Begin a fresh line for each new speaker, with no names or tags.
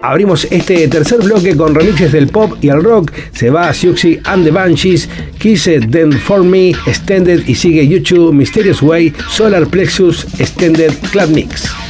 Abrimos este tercer bloque con remixes del pop y el rock. Se va Siouxsie and the Banshees, Kiss Then For Me, Extended, y sigue YouTube, Mysterious Way, Solar Plexus, Extended Club Mix.